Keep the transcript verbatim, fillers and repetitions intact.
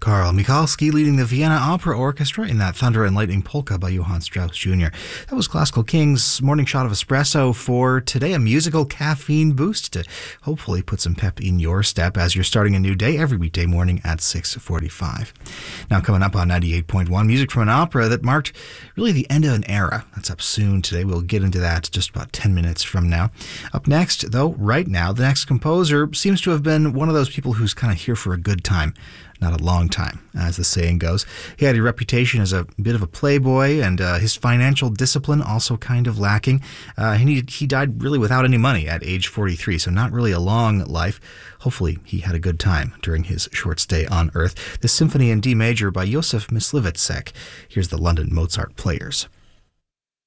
Karl Michalski leading the Vienna Opera Orchestra in that Thunder and Lightning Polka by Johann Strauss Junior That was Classical King's morning shot of espresso for today, a musical caffeine boost to hopefully put some pep in your step as you're starting a new day every weekday morning at six forty-five. Now coming up on ninety-eight point one, music from an opera that marked really the end of an era. That's up soon today. We'll get into that just about ten minutes from now. Up next, though, right now, the next composer seems to have been one of those people who's kind of here for a good time. Not a long time, as the saying goes. He had a reputation as a bit of a playboy, and uh, his financial discipline also kind of lacking. Uh, and he, he died really without any money at age forty-three, so not really a long life. Hopefully he had a good time during his short stay on Earth. The Symphony in D major by Josef Myslivetsek. Here's the London Mozart Players.